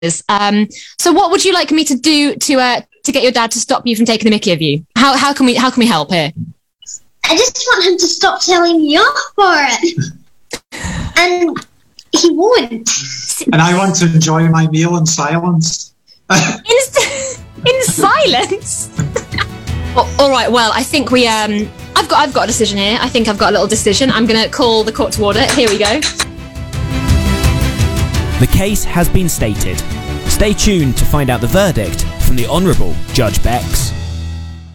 So what would you like me to do to get your dad to stop you from taking the mickey of you? How can we help here? I just want him to stop telling me off for it. And he won't. And I want to enjoy my meal in silence. In silence? All right, well, I think we... I've got a decision here. I think I've got a little decision. I'm going to call the court to order. Here we go. The case has been stated. Stay tuned to find out the verdict from the Honourable Judge Bex.